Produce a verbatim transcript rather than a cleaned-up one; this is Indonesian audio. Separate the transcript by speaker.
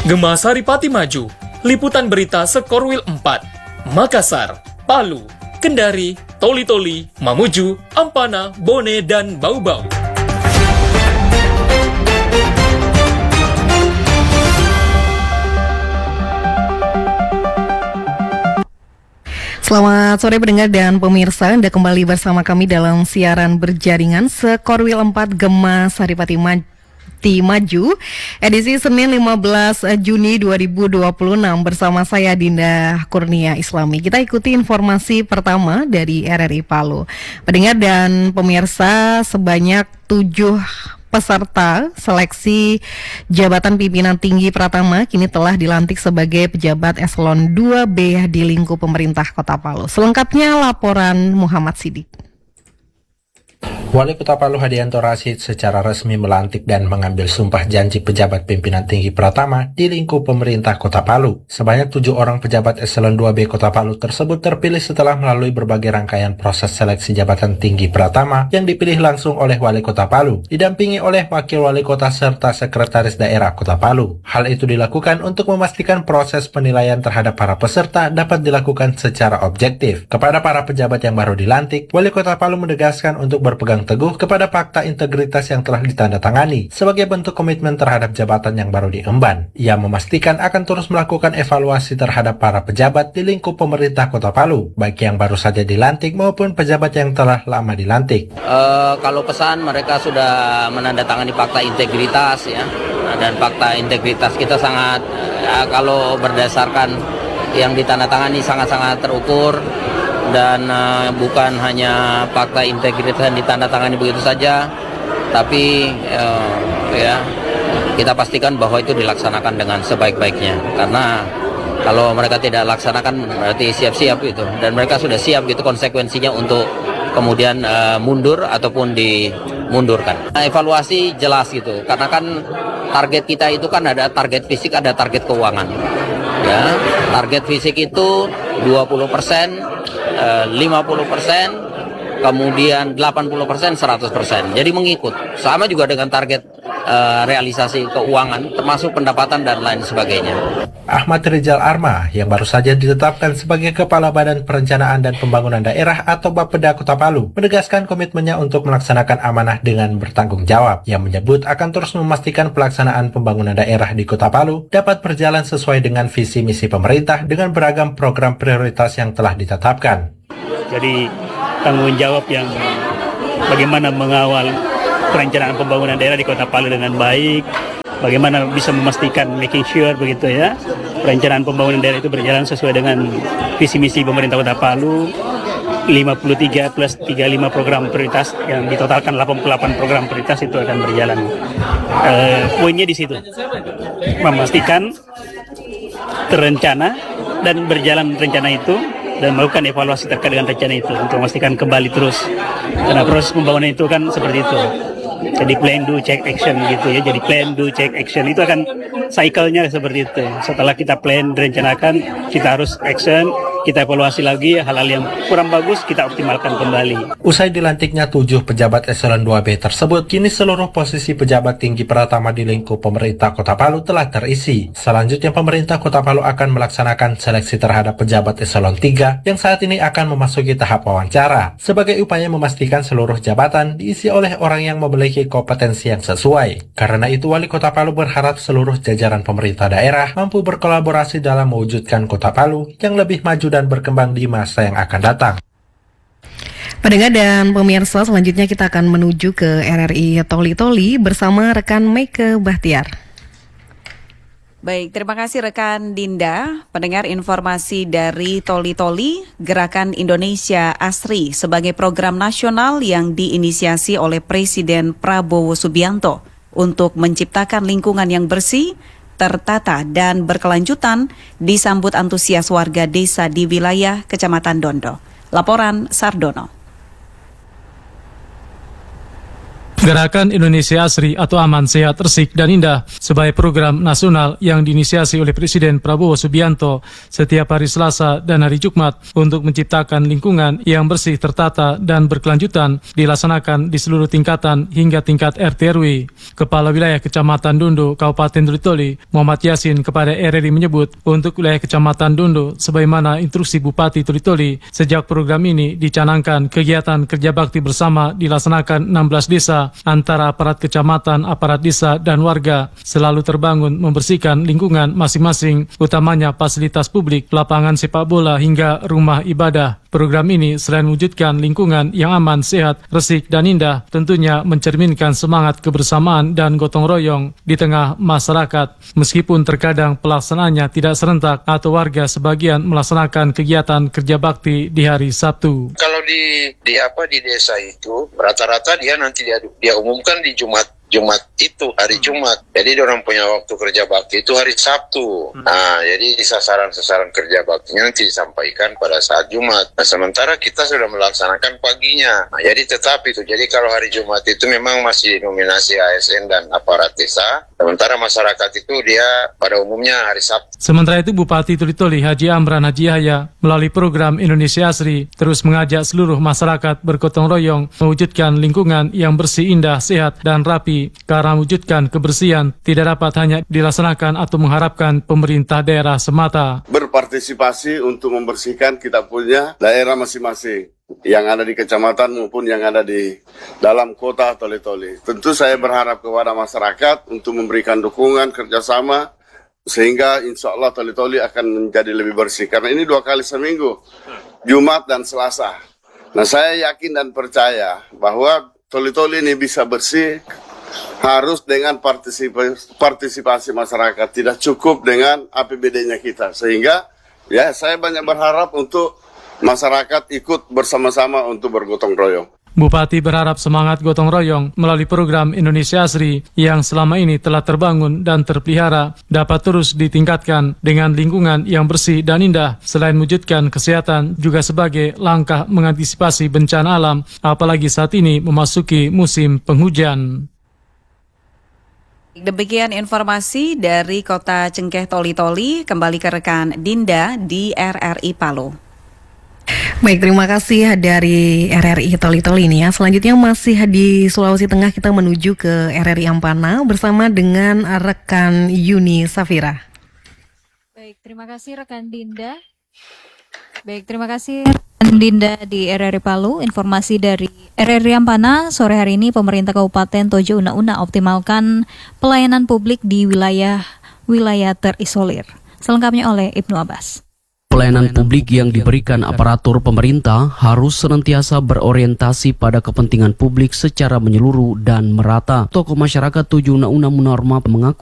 Speaker 1: Gema Saripati maju, liputan berita Sekorwil empat, Makassar, Palu, Kendari, Toli-Toli, Mamuju, Ampana, Bone, dan Bau-Bau.
Speaker 2: Selamat sore pendengar dan pemirsa, Anda kembali bersama kami dalam siaran berjaringan Sekorwil empat Gema Saripati Maju. Maju, edisi Senin lima belas Juni dua ribu dua puluh enam bersama saya Dinda Kurnia Islami. Kita ikuti informasi pertama dari R R I Palu. Pendengar dan pemirsa, sebanyak tujuh peserta seleksi jabatan pimpinan tinggi Pratama kini telah dilantik sebagai pejabat eselon dua B di lingkup pemerintah Kota Palu. Selengkapnya laporan Muhammad Sidik.
Speaker 3: Wali Kota Palu Hadianto Rashid secara resmi melantik dan mengambil sumpah janji pejabat pimpinan tinggi Pratama di lingkup pemerintah Kota Palu. Sebanyak tujuh orang pejabat eselon dua B Kota Palu tersebut terpilih setelah melalui berbagai rangkaian proses seleksi jabatan tinggi Pratama yang dipilih langsung oleh Wali Kota Palu, didampingi oleh Wakil Wali Kota serta Sekretaris Daerah Kota Palu. Hal itu dilakukan untuk memastikan proses penilaian terhadap para peserta dapat dilakukan secara objektif. Kepada para pejabat yang baru dilantik, Wali Kota Palu menegaskan untuk berpegang teguh kepada fakta integritas yang telah ditandatangani sebagai bentuk komitmen terhadap jabatan yang baru diemban. Ia memastikan akan terus melakukan evaluasi terhadap para pejabat di lingkup pemerintah Kota Palu, baik yang baru saja dilantik maupun pejabat yang telah lama dilantik.
Speaker 4: Uh, kalau pesan mereka sudah menandatangani fakta integritas ya, dan fakta integritas kita sangat uh, kalau berdasarkan yang ditandatangani sangat-sangat terukur. Dan uh, bukan hanya fakta integritas yang ditandatangani begitu saja, tapi uh, ya kita pastikan bahwa itu dilaksanakan dengan sebaik-baiknya. Karena kalau mereka tidak laksanakan berarti siap-siap gitu, dan mereka sudah siap gitu konsekuensinya untuk kemudian uh, mundur ataupun dimundurkan. Nah, evaluasi jelas gitu, karena kan target kita itu kan ada target fisik, ada target keuangan. Ya, target fisik itu dua puluh persen, lima puluh persen, kemudian delapan puluh persen, seratus persen. Jadi mengikut. Sama juga dengan target uh, realisasi keuangan, termasuk pendapatan dan lain sebagainya.
Speaker 3: Ahmad Rizal Arma yang baru saja ditetapkan sebagai Kepala Badan Perencanaan dan Pembangunan Daerah atau Bapeda Kota Palu menegaskan komitmennya untuk melaksanakan amanah dengan bertanggung jawab, yang menyebut akan terus memastikan pelaksanaan pembangunan daerah di Kota Palu dapat berjalan sesuai dengan visi misi pemerintah dengan beragam program prioritas yang telah ditetapkan.
Speaker 5: Jadi tanggung jawab yang bagaimana mengawal perencanaan pembangunan daerah di Kota Palu dengan baik, bagaimana bisa memastikan making sure begitu ya, perencanaan pembangunan daerah itu berjalan sesuai dengan visi misi pemerintah Kota Palu. Lima puluh tiga plus tiga puluh lima program prioritas yang ditotalkan delapan puluh delapan program prioritas itu akan berjalan. Uh, poinnya di situ, memastikan terencana dan berjalan rencana itu dan melakukan evaluasi terkait dengan rencana itu untuk memastikan kembali terus. Karena proses pembangunan itu kan seperti itu. Jadi plan, do, check, action gitu ya. Jadi plan, do, check, action itu akan cycle-nya seperti itu. Setelah kita plan, rencanakan, kita harus action, kita evaluasi lagi hal-hal yang kurang bagus, kita optimalkan kembali.
Speaker 3: Usai dilantiknya tujuh pejabat eselon dua B tersebut, kini seluruh posisi pejabat tinggi Pratama di lingkup pemerintah Kota Palu telah terisi. Selanjutnya pemerintah Kota Palu akan melaksanakan seleksi terhadap pejabat eselon tiga yang saat ini akan memasuki tahap wawancara, sebagai upaya memastikan seluruh jabatan diisi oleh orang yang memiliki kompetensi yang sesuai. Karena itu Wali Kota Palu berharap seluruh jajaran pemerintah daerah mampu berkolaborasi dalam mewujudkan Kota Palu yang lebih maju dan berkembang di masa yang akan datang.
Speaker 2: Pendengar dan pemirsa, selanjutnya kita akan menuju ke R R I Toli-Toli bersama rekan Meike Bahtiar.
Speaker 6: Baik, terima kasih rekan Dinda. Pendengar, informasi dari Toli-Toli, Gerakan Indonesia Asri sebagai program nasional yang diinisiasi oleh Presiden Prabowo Subianto untuk menciptakan lingkungan yang bersih, tertata dan berkelanjutan disambut antusias warga desa di wilayah Kecamatan Dondo. Laporan Sardono.
Speaker 7: Gerakan Indonesia Asri atau Aman, Sehat, Resik, dan Indah sebagai program nasional yang diinisiasi oleh Presiden Prabowo Subianto setiap hari Selasa dan hari Jumat untuk menciptakan lingkungan yang bersih, tertata, dan berkelanjutan dilaksanakan di seluruh tingkatan hingga tingkat R T R W. Kepala Wilayah Kecamatan Dondo, Kabupaten Toli-Toli, Muhammad Yasin kepada R R I menyebut untuk wilayah Kecamatan Dondo sebagaimana instruksi Bupati Toli-Toli sejak program ini dicanangkan kegiatan kerja bakti bersama dilaksanakan enam belas desa antara aparat kecamatan, aparat desa, dan warga selalu terbangun membersihkan lingkungan masing-masing, utamanya fasilitas publik, lapangan sepak bola, hingga rumah ibadah. Program ini selain mewujudkan lingkungan yang aman, sehat, resik, dan indah, tentunya mencerminkan semangat kebersamaan dan gotong royong di tengah masyarakat. Meskipun terkadang pelaksanaannya tidak serentak atau warga sebagian melaksanakan kegiatan kerja bakti di hari Sabtu.
Speaker 8: Kalau di di apa di desa itu rata-rata dia nanti dia dia umumkan di Jumat Jumat itu hari Jumat. Jadi dia orang punya waktu kerja bakti itu hari Sabtu. Nah, jadi sasaran-sasaran kerja baktinya nanti disampaikan pada saat Jumat. Nah, sementara kita sudah melaksanakan paginya. Nah, jadi tetap itu. Jadi kalau hari Jumat itu memang masih nominasi A S N dan aparat desa. Sementara masyarakat itu dia pada umumnya hari Sabtu.
Speaker 7: Sementara itu Bupati Toli-Toli Haji Amran Haji Yahya melalui program Indonesia Asri terus mengajak seluruh masyarakat bergotong royong mewujudkan lingkungan yang bersih, indah, sehat, dan rapi. Karena mewujudkan kebersihan tidak dapat hanya dilaksanakan atau mengharapkan pemerintah daerah semata.
Speaker 9: Berpartisipasi untuk membersihkan kita punya daerah masing-masing yang ada di kecamatan maupun yang ada di dalam kota Toli-Toli. Tentu saya berharap kepada masyarakat untuk memberikan dukungan kerjasama sehingga insya Allah Toli-Toli akan menjadi lebih bersih. Karena ini dua kali seminggu, Jumat dan Selasa. Nah, saya yakin dan percaya bahwa Toli-Toli ini bisa bersih harus dengan partisipasi, partisipasi masyarakat, tidak cukup dengan A P B D-nya kita. Sehingga ya saya banyak berharap untuk masyarakat ikut bersama-sama untuk bergotong royong.
Speaker 7: Bupati berharap semangat gotong royong melalui program Indonesia Asri yang selama ini telah terbangun dan terpelihara dapat terus ditingkatkan dengan lingkungan yang bersih dan indah. Selain mewujudkan kesehatan juga sebagai langkah mengantisipasi bencana alam, apalagi saat ini memasuki musim penghujan.
Speaker 6: Demikian informasi dari Kota Cengkeh Toli-Toli. Kembali ke rekan Dinda di R R I Palu.
Speaker 2: Baik, terima kasih dari R R I Toli-Toli ini ya. Selanjutnya masih di Sulawesi Tengah, kita menuju ke R R I Ampana bersama dengan rekan Yuni Safira.
Speaker 10: Baik, terima kasih rekan Dinda. Baik, terima kasih rekan Dinda di R R I Palu. Informasi dari R R I Ampana, sore hari ini pemerintah Kabupaten Tojo Una-Una optimalkan pelayanan publik di wilayah wilayah terisolir. Selengkapnya oleh Ibnu Abbas.
Speaker 11: Pelayanan publik yang diberikan aparatur pemerintah harus senantiasa berorientasi pada kepentingan publik secara menyeluruh dan merata. Tokoh masyarakat Tojo Una-Una Munarma mengaku